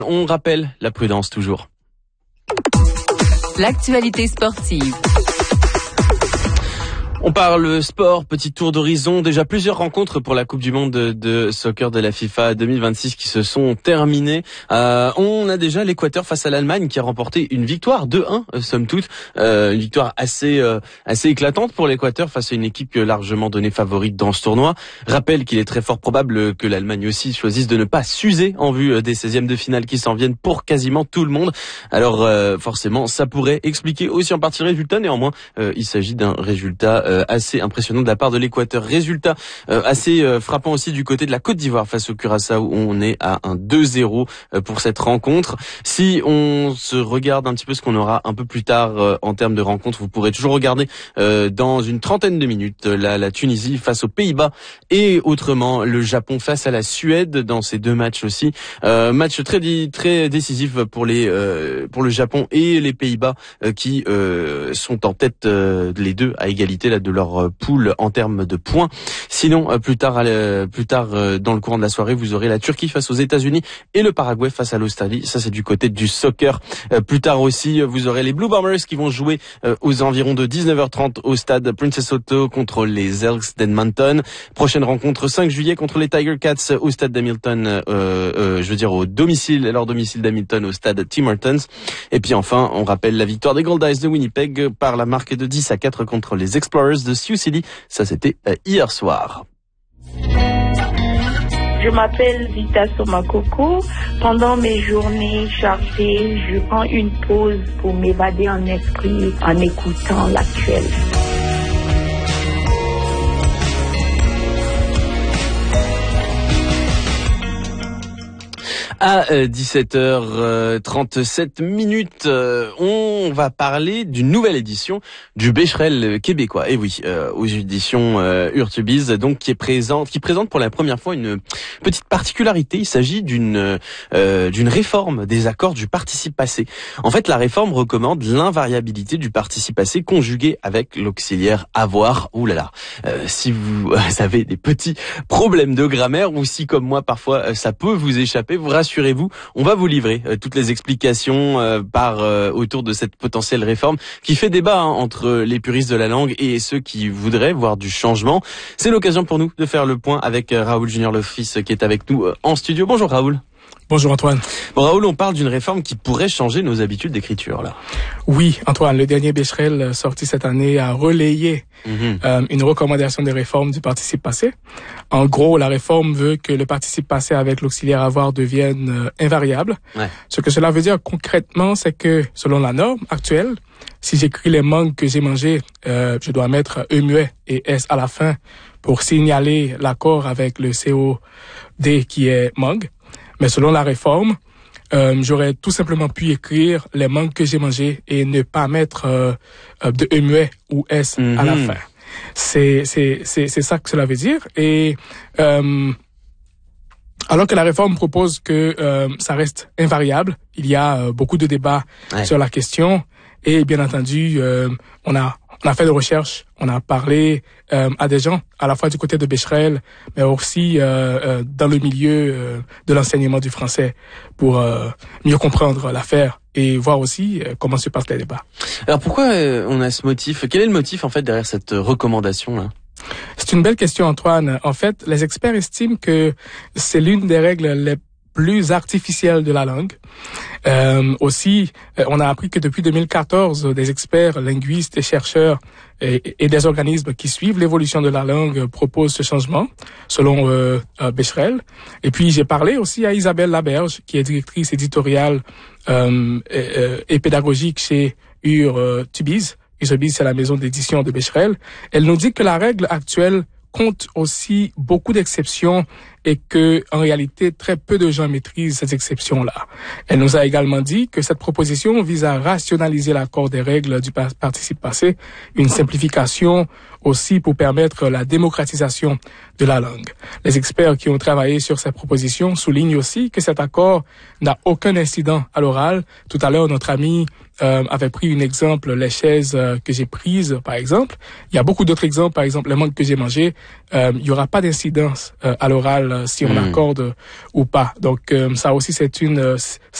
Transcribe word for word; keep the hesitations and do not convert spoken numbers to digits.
On rappelle la prudence toujours. L'actualité sportive. On parle sport, petit tour d'horizon. Déjà plusieurs rencontres pour la Coupe du Monde de, de soccer de la FIFA deux mille vingt-six qui se sont terminées. Euh, on a déjà l'Équateur face à l'Allemagne qui a remporté une victoire deux un, euh, somme toute. Euh, une victoire assez euh, assez éclatante pour l'Équateur face à une équipe largement donnée favorite dans ce tournoi. Rappelle qu'il est très fort probable que l'Allemagne aussi choisisse de ne pas s'user en vue des seizièmes de finale qui s'en viennent pour quasiment tout le monde. Alors euh, forcément, ça pourrait expliquer aussi en partie le résultat. Néanmoins, euh, il s'agit d'un résultat Euh, assez impressionnant de la part de l'Équateur. Résultat euh, assez euh, frappant aussi du côté de la Côte d'Ivoire face au Curaçao où on est à un deux zéro euh, pour cette rencontre. Si on se regarde un petit peu ce qu'on aura un peu plus tard euh, en termes de rencontres, vous pourrez toujours regarder euh, dans une trentaine de minutes euh, la, la Tunisie face aux Pays-Bas et autrement le Japon face à la Suède dans ces deux matchs aussi. Euh, match très très décisif pour les euh, pour le Japon et les Pays-Bas euh, qui euh, sont en tête euh, les deux à égalité là de leur poule en termes de points. Sinon, plus tard, plus tard dans le courant de la soirée, vous aurez la Turquie face aux États-Unis et le Paraguay face à l'Australie. Ça, c'est du côté du soccer. Plus tard aussi, vous aurez les Blue Bombers qui vont jouer aux environs de dix-neuf heures trente au stade Princess Auto contre les Elks d'Edmonton. Prochaine rencontre cinq juillet contre les Tiger Cats au stade d'Hamilton, euh, euh, je veux dire au domicile, leur domicile d'Hamilton au stade Tim Hortons. Et puis enfin, on rappelle la victoire des Gold Eyes de Winnipeg par la marque de dix à quatre contre les Explorers de Sioux City. Ça, c'était euh, hier soir. Je m'appelle Vita Somakoko. Pendant mes journées chargées, je prends une pause pour m'évader en esprit en écoutant l'actuel. À dix-sept heures trente-sept minutes, on va parler d'une nouvelle édition du Becherel québécois. Et oui, euh, aux éditions euh, Urtubiz, donc qui est présente, qui présente pour la première fois une petite particularité. Il s'agit d'une euh, d'une réforme des accords du participe passé. En fait, la réforme recommande l'invariabilité du participe passé conjugué avec l'auxiliaire avoir. Ouh là là, euh, si vous avez des petits problèmes de grammaire ou si comme moi parfois ça peut vous échapper, vous rassurez. Rassurez-vous, on va vous livrer euh, toutes les explications euh, par euh, autour de cette potentielle réforme qui fait débat hein, entre les puristes de la langue et ceux qui voudraient voir du changement. C'est l'occasion pour nous de faire le point avec euh, Raoul Junior Lofils qui est avec nous euh, en studio. Bonjour Raoul. Bonjour Antoine. Bon Raoul, on parle d'une réforme qui pourrait changer nos habitudes d'écriture là. Oui Antoine, le dernier Becherel sorti cette année a relayé mm-hmm. euh, une recommandation de réforme du participe passé. En gros, la réforme veut que le participe passé avec l'auxiliaire avoir devienne euh, invariable. Ouais. Ce que cela veut dire concrètement, c'est que selon la norme actuelle, si j'écris les mangues que j'ai mangées, euh, je dois mettre E muet et S à la fin pour signaler l'accord avec le C O D qui est mangue. Mais selon la réforme, euh, j'aurais tout simplement pu écrire les mangues que j'ai mangées et ne pas mettre euh, de E muet ou S mm-hmm. à la fin. C'est, c'est, c'est, c'est ça que cela veut dire. Et euh, alors que la réforme propose que euh, ça reste invariable, il y a euh, beaucoup de débats ouais. sur la question. Et bien entendu, euh, on a on a fait des recherches, on a parlé euh, à des gens, à la fois du côté de Becherel, mais aussi euh, euh, dans le milieu euh, de l'enseignement du français, pour euh, mieux comprendre l'affaire et voir aussi euh, comment se passent les débats. Alors pourquoi euh, on a ce motif ? Quel est le motif en fait derrière cette recommandation-là ? C'est une belle question, Antoine. En fait, les experts estiment que c'est l'une des règles les plus artificielle de la langue. Euh, aussi, on a appris que depuis deux mille quatorze, des experts, linguistes et chercheurs et, et des organismes qui suivent l'évolution de la langue proposent ce changement, selon euh, euh, Becherel. Et puis, j'ai parlé aussi à Isabelle Laberge, qui est directrice éditoriale euh, et, et pédagogique chez Urtubiz. Urtubiz, c'est la maison d'édition de Becherel. Elle nous dit que la règle actuelle compte aussi beaucoup d'exceptions et que, en réalité, très peu de gens maîtrisent ces exceptions-là. Elle nous a également dit que cette proposition vise à rationaliser l'accord des règles du participe passé, une simplification aussi pour permettre la démocratisation de la langue. Les experts qui ont travaillé sur cette proposition soulignent aussi que cet accord n'a aucun incident à l'oral. Tout à l'heure, notre ami euh, avait pris un exemple, les chaises euh, que j'ai prises, par exemple. Il y a beaucoup d'autres exemples, par exemple, les mangues que j'ai mangées. Euh, il n'y aura pas d'incidence euh, à l'oral final si on mmh. accorde ou pas. Donc euh, ça aussi c'est une